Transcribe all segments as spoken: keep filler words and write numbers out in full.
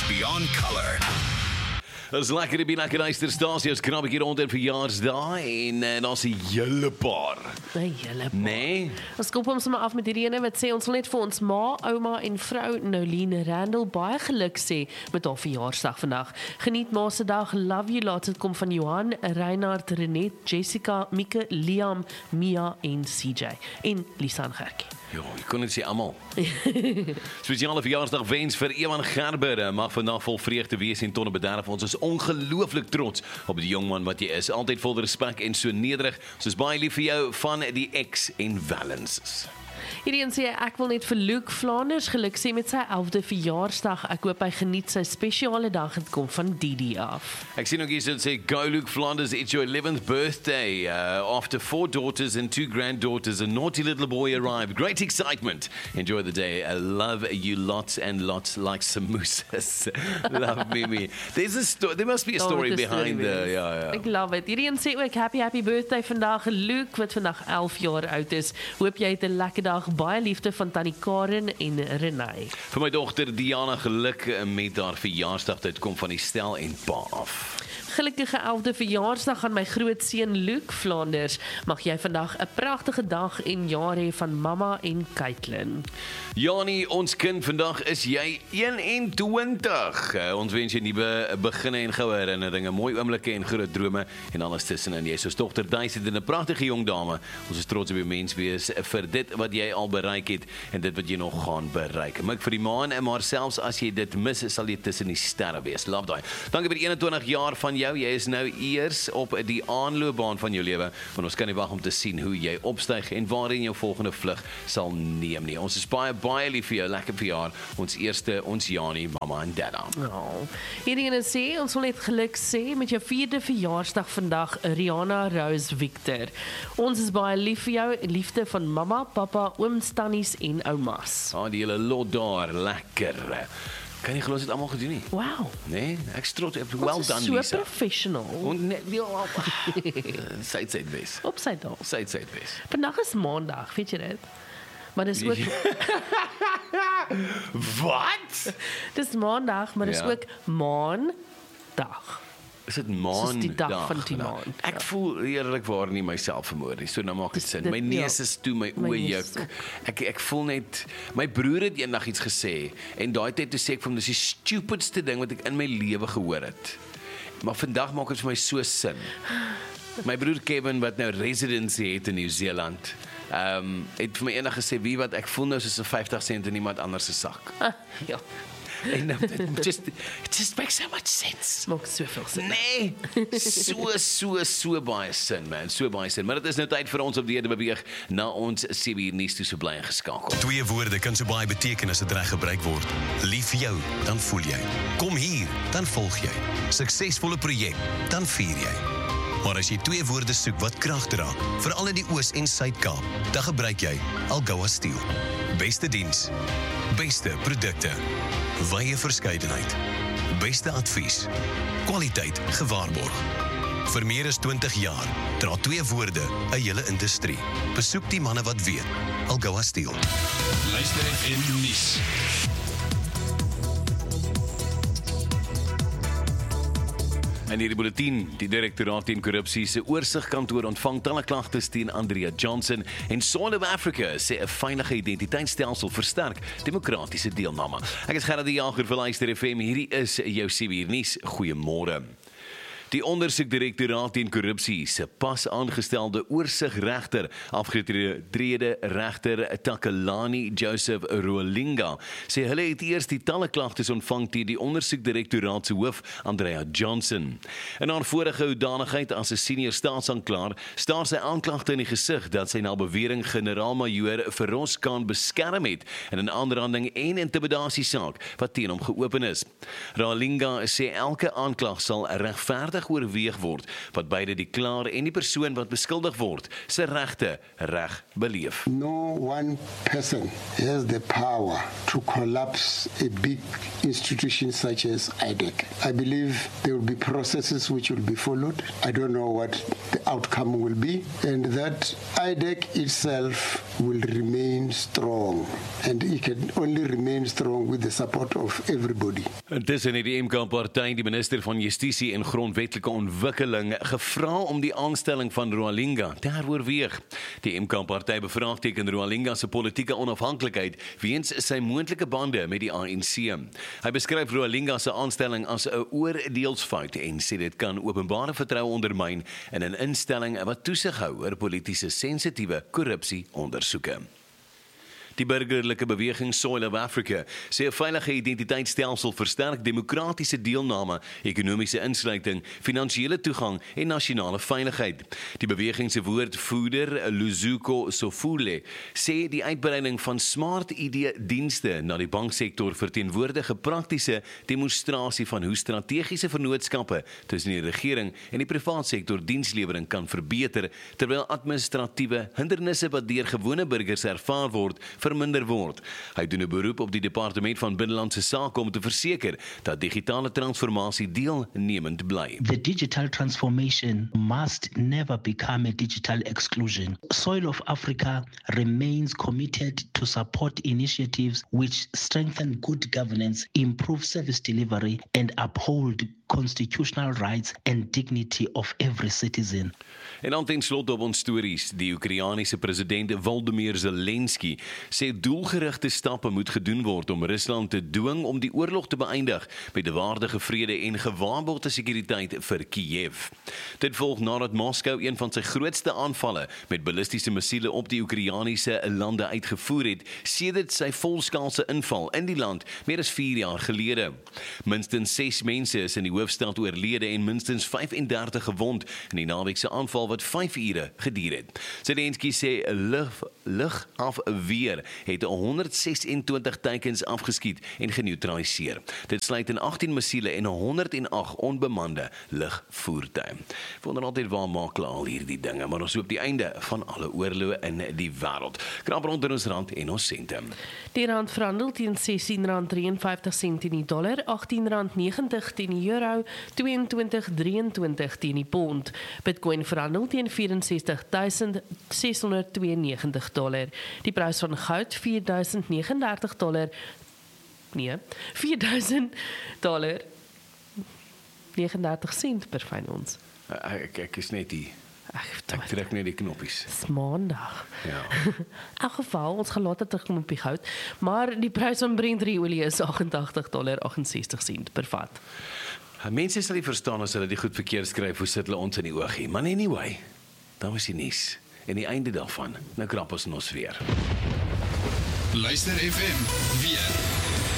beyond colour. Dit is lekker, die lekker luisterstasie, ons knap ek hier rond in verjaarsdag en uh, dan is 'n hele paar. 'n Hele paar. Nee? Ons skop ons maar af met hierdie ene wat sê ons wil net vir ons ma, ouma en vrou Nolene Randall baie geluk sê met haar verjaarsdag vandag. Geniet ma se dag, love you lot. Dit kom van Johan, Reinhard, Renet, Jessica, Mieke, Liam, Mia en C J en Lisan Gerkie. Ja, ek kon dit sê almal. Spesiale verjaarsdag wens vir Ewan Gerber. Mag vandag vol vreugde wees en tonne bederf. Ons is ongelooflik trots op die jongman wat jy is. Altyd vol respek en so nederig. Ons is baie lief vir jou van die X en Valens. Hierdie sê ek wil net vir Luke Flanders geluk sê met sy elfde verjaarsdag. Ek hoop hy geniet sy spesiale dag. Dit kom van Didi af. Ek sien ook hier dat sê go Luke Flanders, it's your eleventh birthday. Uh, after four daughters and two granddaughters, a naughty little boy arrived. Great excitement. Enjoy the day. I love you lots and lots like samosas. Love Mimi. There's a sto- there must be a story oh, behind the the ja ja. Ek love it. Hierdie sê ook happy happy birthday vandag Luke wat vandag elf jaar oud is. Hoop jy het 'n lekker dag. Baie liefde van Tannie Karen en Renay. Vir my dogter Diana geluk met haar verjaarsdag. Dit kom van die stel en pa af. Gelukkige elfde verjaarsdag aan my grootseun Luke Flanders. Mag jy vandag 'n pragtige dag en jaar hê van mamma en Caitlin. Janie, ons kind, vandag is jy eenentwintig. Uh, ons wens jy nuwe beginne en goue herinneringe, mooi oomblikke en groot drome en alles tussenin. Jy is ons dogter Daisy, 'n pragtige jong dame. Ons is trots op jou mens wees vir dit wat jy al bereik het en dit wat jy nog gaan bereik. Mik vir die maan en maar selfs as jy dit mis, sal jy tussen die sterre wees. Love daai. Dankie vir die eenentwintig jaar van jou. Jy is nou eers op die aanloopbaan van jou lewe, want ons kan nie wag om te sien hoe jy opstyg en waarin jou volgende vlug sal neem nie. Ons is baie baie lief vir jou, lekker verjaar. Ons eerste, ons Janie, mamma en dadda. Oh. Hierdie ene sê ons wil net geluk sê met jou vierde verjaarsdag vandag, Rihanna Rose Victor. Ons is baie lief vir jou, liefde van mamma, papa, ooms, tannies en oumas. Ah, die hele lot daar, lekker. Kan nie glo dit almal gedoen nie. Wow. Nee, ek trots op well Ons done is so Lisa. professional. En net die side side wees. Upside down. Side side wees. Vandag is maandag, weet jy dit? Maar dis ook Wat? dis maandag, maar dis Ja. ook maandag. Is dit maandag? Dis die dag van die maan. Ek Ja. voel eerlikwaar nie myself vermoor nie. So nou maak dit Dis sin. dit- My neus ja. is toe, my My oë neus juk. is ook. Ek ek voel net my broer het eendag iets gesê en daai tyd toe sê ek vir hom dis die stupidste ding wat ek in my lewe gehoor het. Maar vandag maak dit vir my so sin. My broer Kevin wat nou residency het in Nieu-Seeland. Ehm um, het vir my eendag gesê wie wat ek voel nou soos 'n vyftig sent in iemand anders se sak. Ah, ja, En uh, it just it just makes so much sense. maak soveel sin. Nee, so so so baie sin man, so baie sin. Maar dit is nou tyd vir ons om weer te beweeg na ons C B nuus toe, so bly ingeskakel. Twee woorde kan so baie beteken as dit reg gebruik word. Lief vir jou, dan voel jy. Kom hier, dan volg jy. Suksesvolle projek, dan vier jy. Maar as jy twee woorde soek wat krag dra, veral in die Oos en Suid-Kaap, dan gebruik jy Algoa Steel. Beste diens, beste produkte, wye verskeidenheid, beste advies, kwaliteit gewaarborg. Vir meer as twintig jaar dra twee woorde 'n hele industrie. Besoek die manne wat weet. Algoa Steel. Luister F M nuus. En hierdie bulletin, die Direktoraat teen Korrupsie se oorsigkantoor ontvang talle klagtes teen Andrea Johnson en Soil of Africa sê 'n veilige identiteitsstelsel versterk demokratiese deelname. Ek is Gerard die Jager vir Luister F M. Hierdie is jou C B nuus. Goeiemôre. Die ondersoekdirektoraat teen korrupsie se pas aangestelde oorsigregter, afgetrede regter Takalani Joseph Rolinga, sê hulle het eers die talle klagtes ontvang teen die ondersoekdirektoraat se hoof Andrea Johnson. In haar vorige hoedanigheid as 'n senior staatsanklaer staar sy aanklagte in die gesig dat sy na bewering generaal-majoor Feroz Khan beskerm het in 'n aanranding en intimidasiesaak wat teen hom geopen is. Rolinga sê elke aanklag sal regverdig oorweeg word wat beide die klaer en die persoon wat beskuldig word se regte reg beleef. No one person has the power to collapse a big institution such as I D E C. I believe there will be processes which will be followed. I don't know what the outcome will be, and that I D E C itself will remain strong. And it can only remain strong with the support of everybody. Intussen het die M K-party die minister van Justisie en Grondwetlike Ontwikkeling gevra om die aanstelling van Rualinga te heroorweeg. Die M K-party bevraagteken Rualinga se politieke onafhanklikheid weens sy moontlike bande met die A N C. Hy beskryf Rualinga se aanstelling as 'n oordeelsfout en sê dit kan openbare vertroue ondermyn in 'n instelling wat toesig hou oor politiese sensitiewe korrupsie ondersoeke. Die burgerlike beweging Soil of Africa sê 'n veilige identiteitsstelsel versterk demokratiese deelname, ekonomiese insluiting, finansiële toegang en nasionale veiligheid. Die beweging se woordvoerder, Luzuko Sofule, sê die uitbreiding van Smart I D-dienste na die banksektor verteenwoordig 'n praktiese demonstrasie van hoe strategiese vennootskappe tussen die regering en die privaat sektor dienslewering kan verbeter, terwyl administratiewe hindernisse wat deur gewone burgers ervaar word, verminder word. Hy doen 'n beroep op die Departement van Binnelandse Sake om te verseker dat digitale transformasie deelnemend bly. The digital transformation must never become a digital exclusion. Soil of Africa remains committed to support initiatives which strengthen good governance, improve service delivery, and uphold constitutional rights and dignity of every citizen. En dan ten slotte op ons stories, die Oekraïense president Volodymyr Zelensky sê doelgerigte stappe moet gedoen word om Rusland te dwing om die oorlog te beëindig met 'n waardige vrede en gewaarborgde sekuriteit vir Kiev. Dit volg nadat Moskou een van sy grootste aanvalle met ballistiese missiele op die Oekraïense lande uitgevoer het sedert sy volskaalse inval in die land meer as vier jaar gelede. Minstens ses mense is in die hoofstad oorlede en minstens vyf-en-dertig gewond in die naweekse aanval wat vyf ure geduur het. Zelensky sê 'n lug, lugafweer het honderd ses en twintig teikens afgeskiet en geneutraliseer. Dit sluit in agttien missiele en honderd en agt onbemande lugvoertuie. Ek wonder altyd waar maak hulle al hierdie dinge, maar ons hoop die einde van alle oorloë in die wêreld. Krap rond in ons rand en ons sente. Die rand verhandel teen sestien rand drieënvyftig sent teen die dollar, agttien rand negentig teen die euro, tweeëntwintig drieëntwintig teen die pond. Bitcoin verhandel teen vyf en sestig duisend ses honderd tweeënnegentig dollar. Die prys van goud vier duisend negenendertig dollar. Nee, vier duisend dollar negenendertig sent per fyn ons. Ek, ek is net die Ag, Ek trek net die knoppies. Dis maandag. Ja. In elk geval, ons gaan later terugkom op die goud, maar die prys van Brent olie is agtentachtig dollar achtensestig sent per vat. Mense sal nie verstaan as hulle die goed verkeerd skryf, hoe sit hulle ons in die oog hier. Maar anyway, dan was die nuus. En die einde daarvan, nou krap ons ons weer. Luister F M, weer.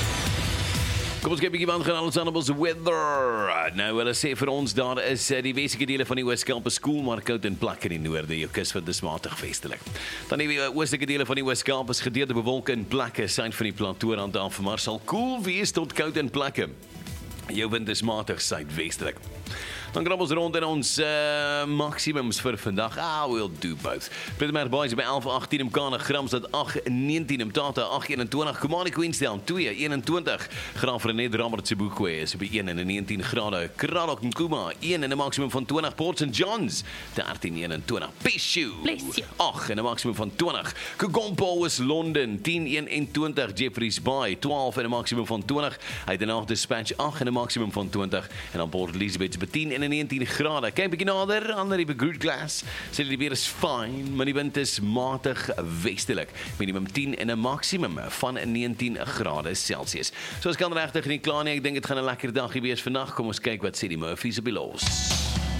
Kom ons kyk 'n bietjie wat gaan ons aan op ons weather. Nou, hulle sê vir ons daar is die westelike dele van die Oos-Kaap is koel, maar koud en plak in die noorde, jou kus vind is matig westelik. Dan die oostelike dele van die Oos-Kaap is gedeelte bewolk en plekke, suid van die plateaurand af, maar sal koel wees tot koud en plekke. Jou wind is matig suidwestelik. Dan krap ons rond in ons uh, maximums vir vandag. Ah, we'll do both. Pietermaritzburg Boys by elf agttien in Mkana, Gramstad agt negentien, Mtata agt eenentwintig, Komani Queenstown twee eenentwintig, Graaf-Reinet Robert-Sebokwe is by een en negentien grade, Kraddock Nkuma een en 'n maksimum van twintig, Port Saint Johns dertien eenentwintig, Peshu agt en 'n maksimum van twintig, Kagompo is Londen tien eenentwintig, Jeffreys Bay twaalf en 'n maksimum van twintig, Heidenau Dispatch agt en 'n maksimum van twintig en dan Port Elizabeth by tien en negentien grade. Kyk bietjie nader, ander die Groot Glass. Sê die weer is fyn, maar die wind is matig westelik. Minimum tien en 'n maksimum van negentien grade Celsius. So ons kan regtig nie kla nie. Ek dink dit gaan 'n lekker dagie wees vandag. Kom ons kyk wat sê die Murphys op die los.